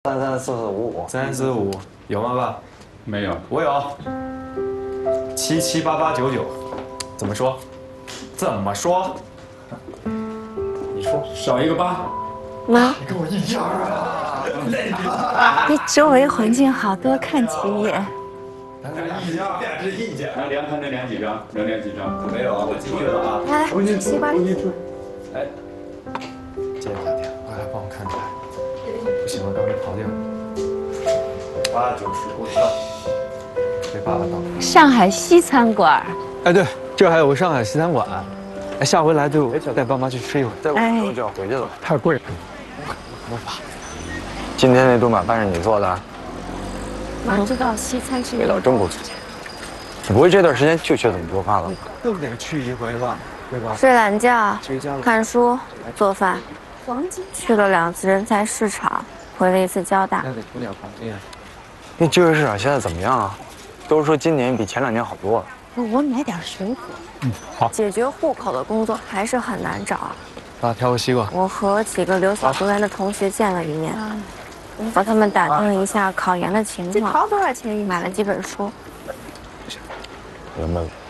3345， 345有吗，爸？ 没有， 我有。778899，怎么说？怎么说？ 你说少一个8。 妈， 你给我1样啊！ 你周围环境好，多看几眼。 咱俩意见，这是意见。 还能量几张？能量几张？ 没有啊，我继续了啊。 来，西瓜。 哎，接着打电话，快来帮我看看。不行，我刚才跑掉了。890，给我跳。给爸爸倒。 上海西餐馆。 哎，对，这儿还有个上海西餐馆，哎，下回来就带爸妈去吃一回。再不就要回去了，太贵了。今天那顿晚饭是你做的？ 妈知道西餐是味道真不错。你不会这段时间就学怎么做饭了吧？ 更得去一回吧，对吧？ 睡懒觉、 谁家看书、做饭，去了2次人才市场，回了1次交大。 那得补点黄金。 那就业市场现在怎么样啊？都是说今年比前2年好多了。 我买点水果。 好。 解决户口的工作还是很难找。 爸，挑个西瓜。 我和几个留小读研的同学见了一面，和他们打听了一下考研的情况。这桃多少钱？买了几本书。 明白了。